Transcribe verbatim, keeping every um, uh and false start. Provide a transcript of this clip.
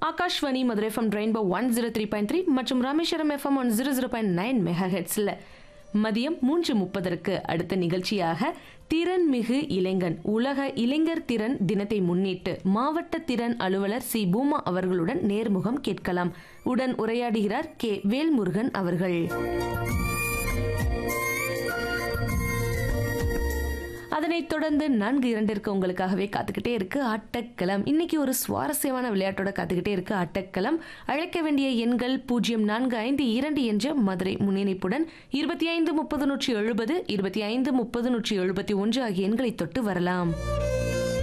Akashvani Madurai FM rainbow one zero three point three மற்றும் Rameswaram FM one zero zero point nine mega ஹெட்ஸில் மதியம் மூன்று முப்பதற்கு அடுத்த நிகழ்ச்சியாக திறன்மிகு இளைஞன் உலக இளைஞர் திறன் தினத்தை முன்னிட்டு மாவட்ட திறன் அலுவலர் சி பூமா அவர்களுடன் நேர்முகம் கேட்கலாம். உடன் உரையாடுகிறார் கே வேல்முருகன் அவர்கள். அதனைத் தொடர்ந்து நான்கு இரண்டிற்கு உங்களுக்காகவே காத்துக்கிட்டே இருக்கு ஆட்டக்களம். இன்னைக்கு ஒரு சுவாரஸ்யமான விளையாட்டோட காத்துக்கிட்டே இருக்கு ஆட்டக்களம். அழைக்க வேண்டிய எண்கள் பூஜ்ஜியம் நான்கு ஐந்து இரண்டு என்ற மதுரை முன்னிணைப்புடன் இருபத்தி ஐந்து முப்பது நூற்றி எழுபது இருபத்தி ஐந்து முப்பது நூற்றி எழுபத்தி ஒன்று ஆகிய எண்களை தொட்டு வரலாம்.